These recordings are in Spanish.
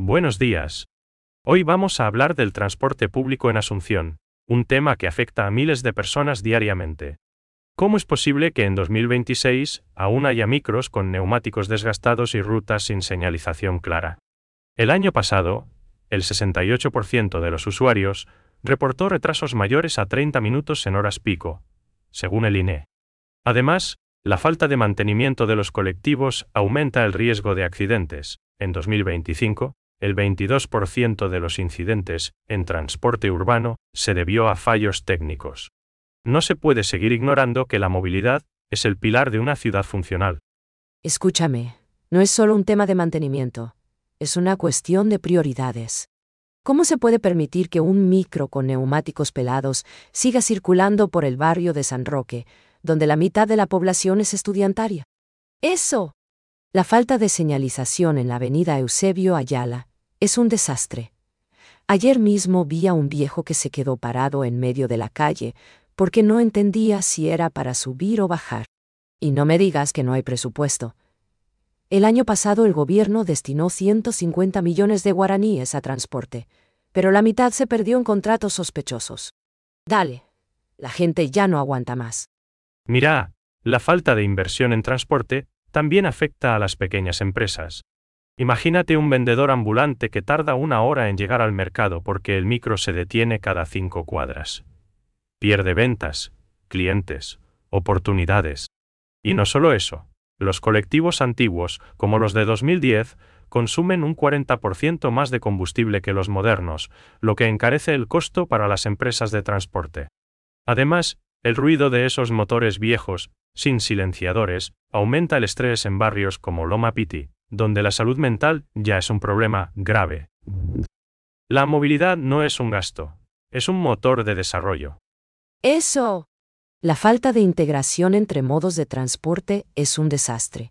Buenos días. Hoy vamos a hablar del transporte público en Asunción, un tema que afecta a miles de personas diariamente. ¿Cómo es posible que en 2026 aún haya micros con neumáticos desgastados y rutas sin señalización clara? El año pasado, el 68% de los usuarios reportó retrasos mayores a 30 minutos en horas pico, según el INE. Además, la falta de mantenimiento de los colectivos aumenta el riesgo de accidentes. En 2025, el 22% de los incidentes en transporte urbano se debió a fallos técnicos. No se puede seguir ignorando que la movilidad es el pilar de una ciudad funcional. Escúchame, no es solo un tema de mantenimiento, es una cuestión de prioridades. ¿Cómo se puede permitir que un micro con neumáticos pelados siga circulando por el barrio de San Roque, donde la mitad de la población es estudiantaria? ¡Eso! La falta de señalización en la avenida Eusebio Ayala es un desastre. Ayer mismo vi a un viejo que se quedó parado en medio de la calle porque no entendía si era para subir o bajar. Y no me digas que no hay presupuesto. El año pasado el gobierno destinó 150 millones de guaraníes a transporte, pero la mitad se perdió en contratos sospechosos. Dale, la gente ya no aguanta más. Mira, la falta de inversión en transporte también afecta a las pequeñas empresas. Imagínate un vendedor ambulante que tarda 1 hora en llegar al mercado porque el micro se detiene cada 5 cuadras. Pierde ventas, clientes, oportunidades. Y no solo eso, los colectivos antiguos, como los de 2010, consumen un 40% más de combustible que los modernos, lo que encarece el costo para las empresas de transporte. Además, el ruido de esos motores viejos, sin silenciadores, aumenta el estrés en barrios como Loma Piti, donde la salud mental ya es un problema grave. La movilidad no es un gasto, es un motor de desarrollo. ¡Eso! La falta de integración entre modos de transporte es un desastre.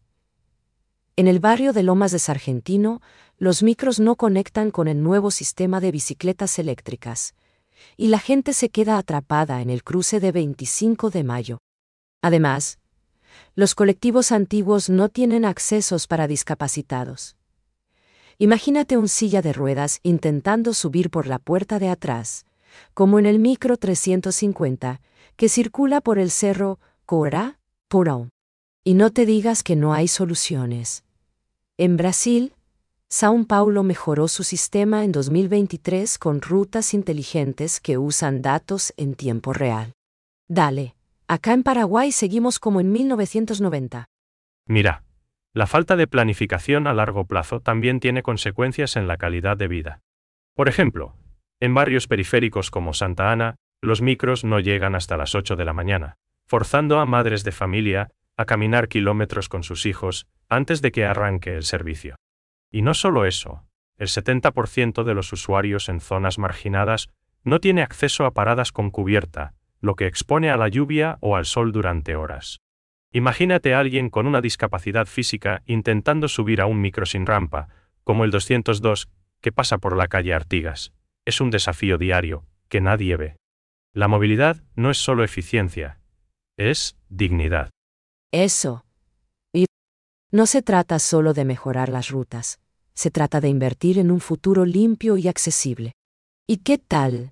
En el barrio de Lomas de Sargentino, los micros no conectan con el nuevo sistema de bicicletas eléctricas, y la gente se queda atrapada en el cruce de 25 de mayo. Además, los colectivos antiguos no tienen accesos para discapacitados. Imagínate un silla de ruedas intentando subir por la puerta de atrás, como en el micro 350, que circula por el cerro Corá Porão. Y no te digas que no hay soluciones. En Brasil, São Paulo mejoró su sistema en 2023 con rutas inteligentes que usan datos en tiempo real. Dale, acá en Paraguay seguimos como en 1990. Mira, la falta de planificación a largo plazo también tiene consecuencias en la calidad de vida. Por ejemplo, en barrios periféricos como Santa Ana, los micros no llegan hasta las 8 de la mañana, forzando a madres de familia a caminar kilómetros con sus hijos antes de que arranque el servicio. Y no solo eso, el 70% de los usuarios en zonas marginadas no tiene acceso a paradas con cubierta, lo que expone a la lluvia o al sol durante horas. Imagínate a alguien con una discapacidad física intentando subir a un micro sin rampa, como el 202, que pasa por la calle Artigas. Es un desafío diario, que nadie ve. La movilidad no es solo eficiencia, es dignidad. Eso. Y no se trata solo de mejorar las rutas, se trata de invertir en un futuro limpio y accesible. ¿Y qué tal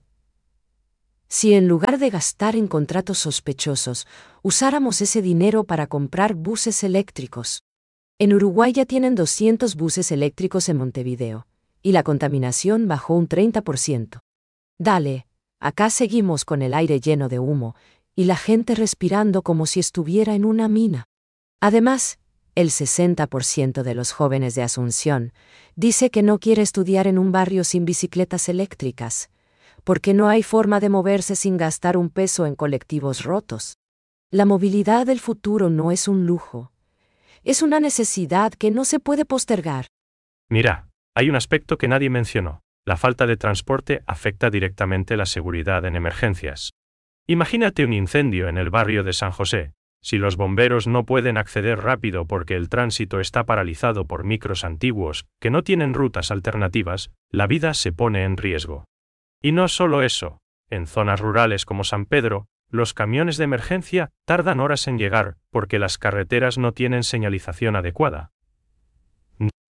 si en lugar de gastar en contratos sospechosos, usáramos ese dinero para comprar buses eléctricos? En Uruguay ya tienen 200 buses eléctricos en Montevideo, y la contaminación bajó un 30%. Dale, acá seguimos con el aire lleno de humo, y la gente respirando como si estuviera en una mina. Además, el 60% de los jóvenes de Asunción dice que no quiere estudiar en un barrio sin bicicletas eléctricas, porque no hay forma de moverse sin gastar un peso en colectivos rotos. La movilidad del futuro no es un lujo, es una necesidad que no se puede postergar. Mira, hay un aspecto que nadie mencionó. La falta de transporte afecta directamente la seguridad en emergencias. Imagínate un incendio en el barrio de San José. Si los bomberos no pueden acceder rápido porque el tránsito está paralizado por micros antiguos que no tienen rutas alternativas, la vida se pone en riesgo. Y no solo eso, en zonas rurales como San Pedro, los camiones de emergencia tardan horas en llegar porque las carreteras no tienen señalización adecuada.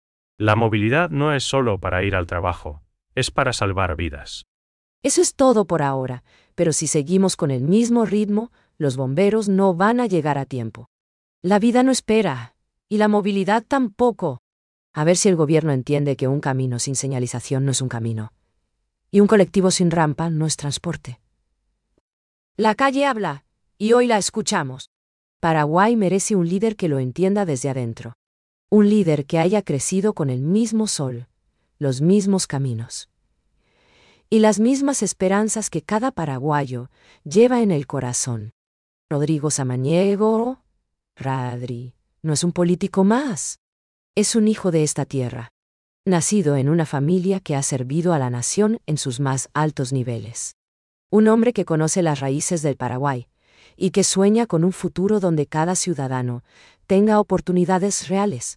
La movilidad no es solo para ir al trabajo, es para salvar vidas. Eso es todo por ahora, pero si seguimos con el mismo ritmo, los bomberos no van a llegar a tiempo. La vida no espera, y la movilidad tampoco. A ver si el gobierno entiende que un camino sin señalización no es un camino, y un colectivo sin rampa no es transporte. La calle habla, y hoy la escuchamos. Paraguay merece un líder que lo entienda desde adentro. Un líder que haya crecido con el mismo sol, los mismos caminos y las mismas esperanzas que cada paraguayo lleva en el corazón. Rodrigo Samaniego, Radri, no es un político más. Es un hijo de esta tierra, nacido en una familia que ha servido a la nación en sus más altos niveles. Un hombre que conoce las raíces del Paraguay y que sueña con un futuro donde cada ciudadano tenga oportunidades reales.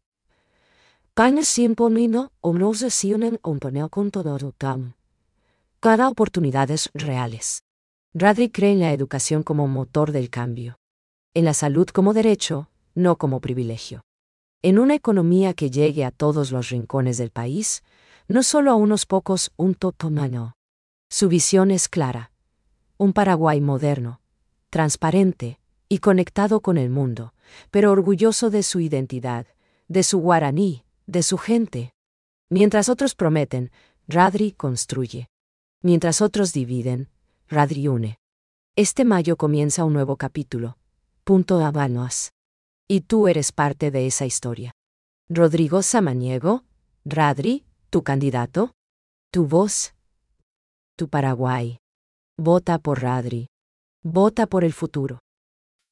Cada oportunidades reales. Radri cree en la educación como motor del cambio. En la salud como derecho, no como privilegio. En una economía que llegue a todos los rincones del país, no solo a unos pocos, un totomano. Su visión es clara. Un Paraguay moderno, transparente y conectado con el mundo, pero orgulloso de su identidad, de su guaraní, de su gente. Mientras otros prometen, Radri construye. Mientras otros dividen, Radri une. Este mayo comienza un nuevo capítulo. Punto Habanos. Y tú eres parte de esa historia. Rodrigo Samaniego, Radri, tu candidato, tu voz, tu Paraguay. Vota por Radri. Vota por el futuro.